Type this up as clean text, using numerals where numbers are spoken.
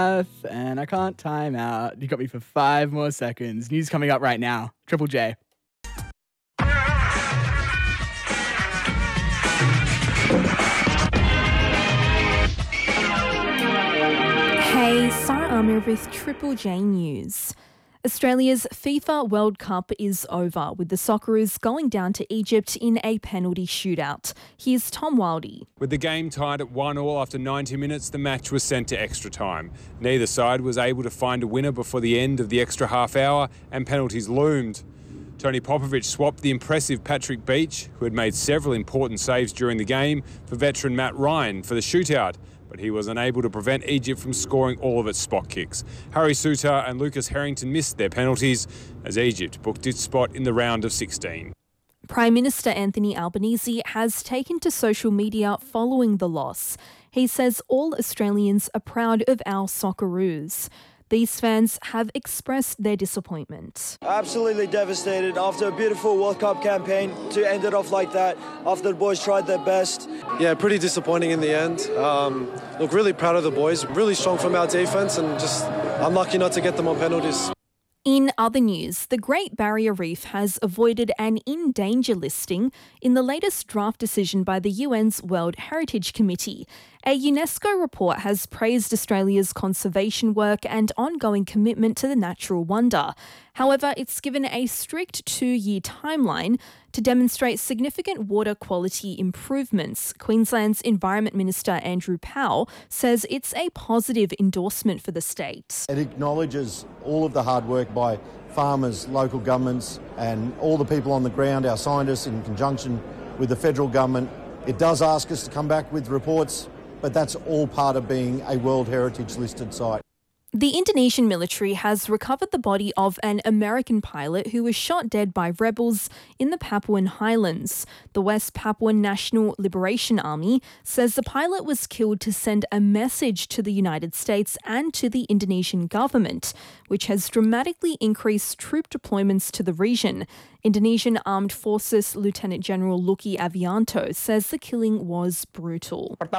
breath and I can't time out. You got me for 5 more seconds. News coming up right now. Triple J. Hey, Sarah Armour with Triple J News. Australia's FIFA World Cup is over, with the Socceroos going down to Egypt in a penalty shootout. Here's Tom Wildey. With the game tied at 1-1 after 90 minutes, the match was sent to extra time. Neither side was able to find a winner before the end of the extra half hour, and penalties loomed. Tony Popovic swapped the impressive Patrick Beach, who had made several important saves during the game, for veteran Matt Ryan for the shootout, but he was unable to prevent Egypt from scoring all of its spot kicks. Harry Souttar and Lucas Harrington missed their penalties as Egypt booked its spot in the round of 16. Prime Minister Anthony Albanese has taken to social media following the loss. He says all Australians are proud of our Socceroos. These fans have expressed their disappointment. Absolutely devastated after a beautiful World Cup campaign to end it off like that after the boys tried their best. Yeah, pretty disappointing in the end. Look, really proud of the boys. Really strong from our defence and just unlucky not to get them on penalties. In other news, the Great Barrier Reef has avoided an in danger listing in the latest draft decision by the UN's World Heritage Committee. A UNESCO report has praised Australia's conservation work and ongoing commitment to the natural wonder. However, it's given a strict 2-year timeline to demonstrate significant water quality improvements. Queensland's Environment Minister Andrew Powell says it's a positive endorsement for the state. It acknowledges all of the hard work by farmers, local governments and all the people on the ground, our scientists in conjunction with the federal government. It does ask us to come back with reports, but that's all part of being a World Heritage listed site. The Indonesian military has recovered the body of an American pilot who was shot dead by rebels in the Papuan Highlands. The West Papuan National Liberation Army says the pilot was killed to send a message to the United States and to the Indonesian government, which has dramatically increased troop deployments to the region. Indonesian Armed Forces Lieutenant General Luki Avianto says the killing was brutal.